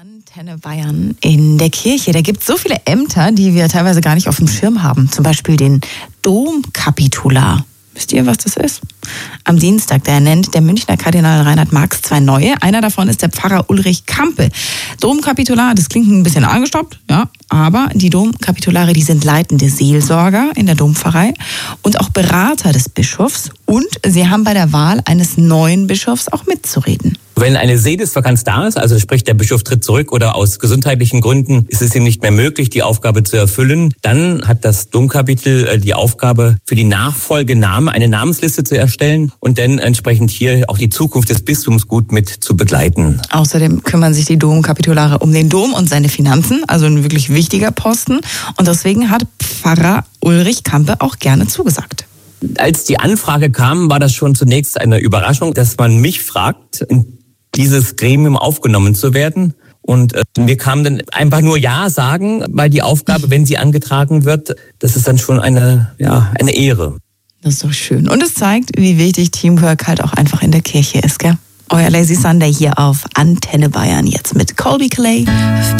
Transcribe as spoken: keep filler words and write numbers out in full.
Antenne Bayern in der Kirche. Da gibt es so viele Ämter, die wir teilweise gar nicht auf dem Schirm haben. Zum Beispiel den Domkapitular. Wisst ihr, was das ist? Am Dienstag, da ernennt der Münchner Kardinal Reinhard Marx zwei neue. Einer davon ist der Pfarrer Ulrich Kampe. Domkapitular, das klingt ein bisschen angestaubt, ja, aber die Domkapitulare, die sind leitende Seelsorger in der Dompfarrei und auch Berater des Bischofs. Und sie haben bei der Wahl eines neuen Bischofs auch mitzureden. Wenn eine Sedisvakanz da ist, also sprich der Bischof tritt zurück oder aus gesundheitlichen Gründen ist es ihm nicht mehr möglich, die Aufgabe zu erfüllen, dann hat das Domkapitel die Aufgabe, für die Nachfolgename eine Namensliste zu erstellen und dann entsprechend hier auch die Zukunft des Bistums gut mit zu begleiten. Außerdem kümmern sich die Domkapitulare um den Dom und seine Finanzen, also ein wirklich wichtiger Posten. Und deswegen hat Pfarrer Ulrich Kampe auch gerne zugesagt. Als die Anfrage kam, war das schon zunächst eine Überraschung, dass man mich fragt, in dieses Gremium aufgenommen zu werden. Und äh, wir kamen dann einfach nur Ja sagen, weil die Aufgabe, wenn sie angetragen wird, das ist dann schon eine, ja, eine Ehre. Das ist doch schön. Und es zeigt, wie wichtig Teamwork halt auch einfach in der Kirche ist, gell? Euer Lazy Sunday hier auf Antenne Bayern jetzt mit Colby Clay.